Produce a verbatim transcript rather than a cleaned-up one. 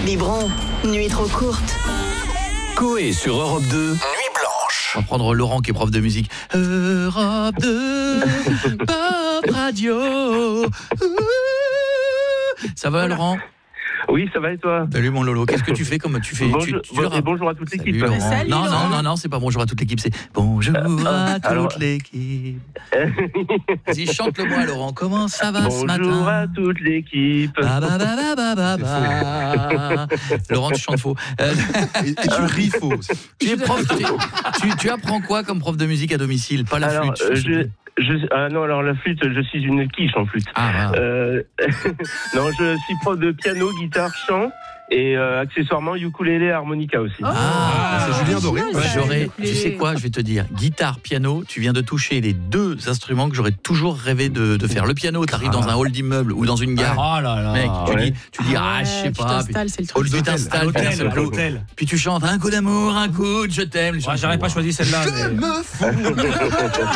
Biberon, nuit trop courte. Coé sur Europe deux, Nuit Blanche. On va prendre Laurent qui est prof de musique. Europe deux, Pop Radio. Ça va Laurent ? Oui, ça va et toi? Salut mon Lolo, qu'est-ce que tu fais comme tu fais Bonjour, tu, tu bon, et bonjour à toute l'équipe. Salut, Laurent. Salut, non, Laurent. non, non, non, c'est pas bonjour à toute l'équipe, c'est bonjour à toute Alors... l'équipe. Vas-y, chante-le-moi Laurent, comment ça va ce matin? Bonjour à toute l'équipe. Ba, ba, ba, ba, ba, ba, ba. Laurent, tu chantes faux. Euh, Et, et tu ris faux. tu, es prof, tu, tu, tu apprends quoi comme prof de musique à domicile? Pas la Alors, flûte. euh, je, je, ah non, alors la flûte, je suis une quiche en flûte. Ah, voilà. Euh, non, je suis prof de piano, guitare, chant et euh, accessoirement ukulélé, harmonica aussi. Oh. Ah, c'est Julien Doré. génial, Ouais, ça, j'aurais, le tu ukulélé. sais quoi, je vais te dire, guitare, piano, tu viens de toucher les deux instruments que j'aurais toujours rêvé de, de faire. Le piano, t'arrives dans un hall d'immeuble ou dans une gare. Oh là là. Mec, tu Ouais. dis, tu dis, ah, je sais Ouais, pas. Tu t'installes, c'est le Puis, truc. tu t'installes, puis d'un L'hôtel, seul coup, l'hôtel. puis tu chantes un coup d'amour, un coup de je t'aime. Les gens Ouais, font, J'aurais pas choisi celle-là. Je mais- me fous.